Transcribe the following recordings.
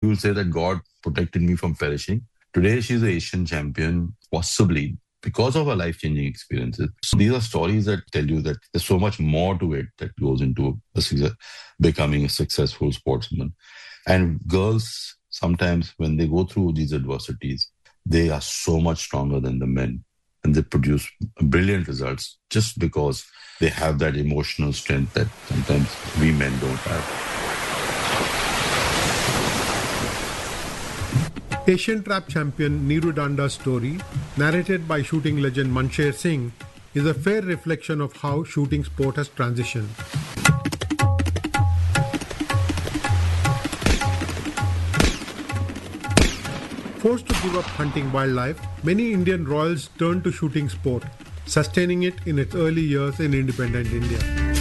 will say that God protected me from perishing. Today, she's an Asian champion, possibly because of her life-changing experiences. So these are stories that tell you that there's so much more to it that goes into becoming a successful sportsman. And girls, sometimes when they go through these adversities, they are so much stronger than the men. And they produce brilliant results just because they have that emotional strength that sometimes we men don't have. Asian trap champion Neeru Danda's story, narrated by shooting legend Mansher Singh, is a fair reflection of how shooting sport has transitioned. Forced to give up hunting wildlife, many Indian royals turned to shooting sport, sustaining it in its early years in independent India.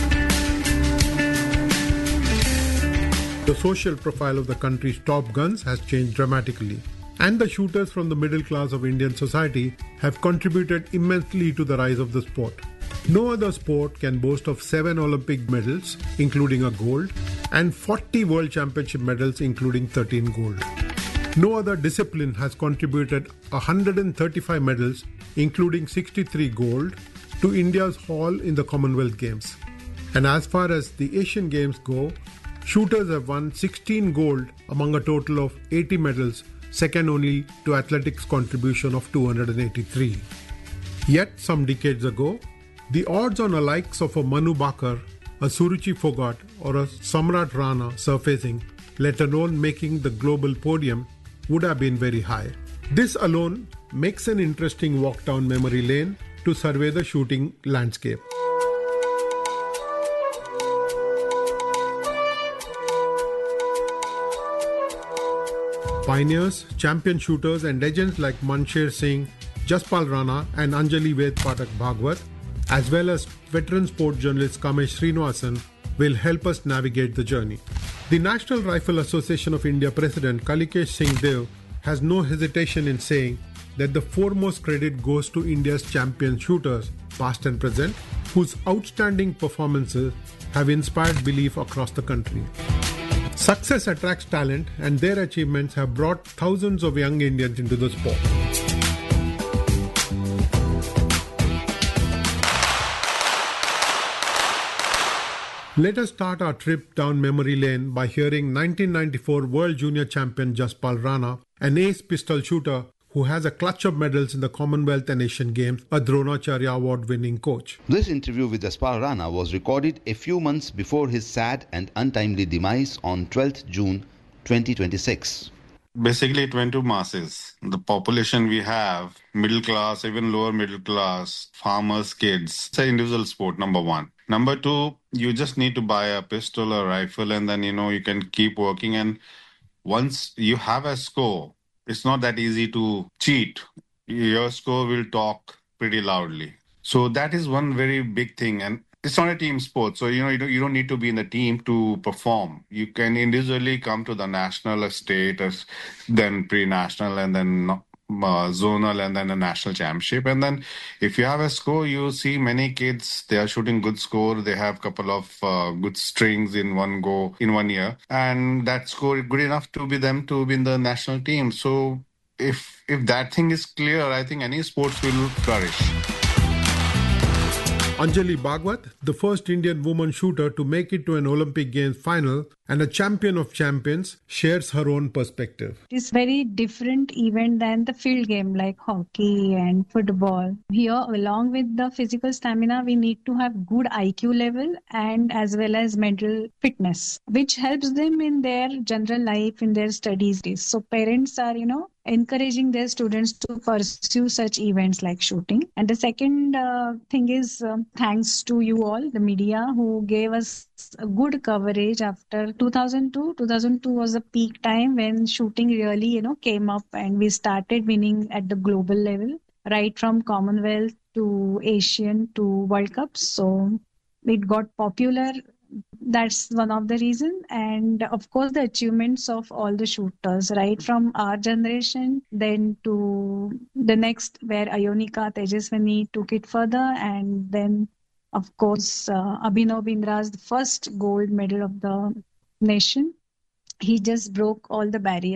The social profile of the country's top guns has changed dramatically, and the shooters from the middle class of Indian society have contributed immensely to the rise of the sport. No other sport can boast of 7 Olympic medals, including a gold, and 40 World Championship medals, including 13 gold. No other discipline has contributed 135 medals, including 63 gold, to India's haul in the Commonwealth Games. And as far as the Asian Games go, shooters have won 16 gold among a total of 80 medals, second only to athletics' contribution of 283. Yet, some decades ago, the odds on the likes of a Manu Bakar, a Suruchi Fogart, or a Samrat Rana surfacing, let alone making the global podium, would have been very high. This alone makes an interesting walk down memory lane to survey the shooting landscape. Pioneers, champion shooters and legends like Mansher Singh, Jaspal Rana and Anjali Ved Pathak Bhagwat, as well as veteran sport journalist Kamesh Srinivasan, will help us navigate the journey. The National Rifle Association of India President Kalikesh Singh Dev has no hesitation in saying that the foremost credit goes to India's champion shooters, past and present, whose outstanding performances have inspired belief across the country. Success attracts talent, and their achievements have brought thousands of young Indians into the sport. Let us start our trip down memory lane by hearing 1994 World Junior Champion Jaspal Rana, an ace pistol shooter who has a clutch of medals in the Commonwealth and Asian Games, a Dronacharya Award-winning coach. This interview with Jaspal Rana was recorded a few months before his sad and untimely demise on 12th June 2026. Basically, it went to masses. The population we have, middle class, even lower middle class, farmers, kids. It's an individual sport, number one. Number two, you just need to buy a pistol or rifle and then, you can keep working. And once you have a score, it's not that easy to cheat. Your score will talk pretty loudly. So that is one very big thing. And it's not a team sport. So, you don't need to be in the team to perform. You can individually come to the national, state, then pre-national, and then zonal, and then a national championship. And then if you have a score, you see many kids, they are shooting good score. They have a couple of good strings in one go, in 1 year. And that score is good enough to be them to be in the national team. So if that thing is clear, I think any sports will flourish. Anjali Bhagwat, the first Indian woman shooter to make it to an Olympic Games final and a champion of champions, shares her own perspective. It's very different event than the field game like hockey and football. Here, along with the physical stamina, we need to have good IQ level and as well as mental fitness, which helps them in their general life, in their studies. So parents are, encouraging their students to pursue such events like shooting. And the second thing is thanks to you all, the media, who gave us a good coverage after 2002. 2002 was a peak time when shooting really, came up and we started winning at the global level, right from Commonwealth to Asian to World Cup. So it got popular. That's one of the reasons. And of course, the achievements of all the shooters, right from our generation, then to the next where Ionika Tejaswini took it further. And then, of course, Abhinav Bindra's the first gold medal of the nation. He just broke all the barriers.